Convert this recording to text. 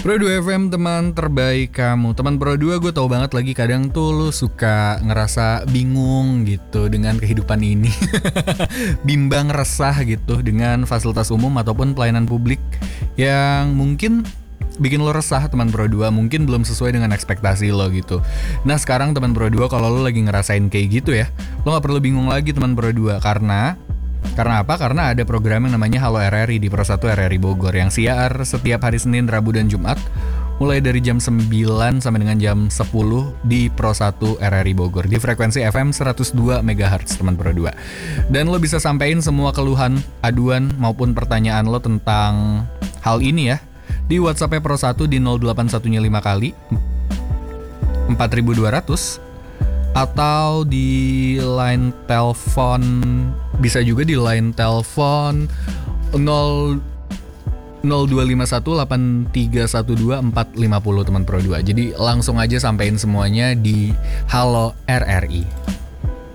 Pro 2 FM teman terbaik kamu. Teman Pro 2, gue tahu banget lagi kadang tuh lu suka ngerasa bingung gitu dengan kehidupan ini. Bimbang, resah gitu dengan fasilitas umum ataupun pelayanan publik yang mungkin bikin lo resah teman Pro 2, mungkin belum sesuai dengan ekspektasi lo gitu. Nah sekarang teman Pro 2, kalau lo lagi ngerasain kayak gitu ya, lo gak perlu bingung lagi teman Pro 2. Karena apa? Karena ada program yang namanya Halo RRI di Pro 1 RRI Bogor yang siar setiap hari Senin, Rabu, dan Jumat mulai dari jam 9 sampai dengan jam 10 di Pro 1 RRI Bogor di frekuensi FM 102 MHz teman Pro 2. Dan lo bisa sampein semua keluhan, aduan maupun pertanyaan lo tentang hal ini ya di WhatsApp Pro 1 di 08105 kali 4200 atau di line telepon, bisa juga di line telepon 02518312 450 teman Pro 2. Jadi langsung aja sampein semuanya di Halo RRI.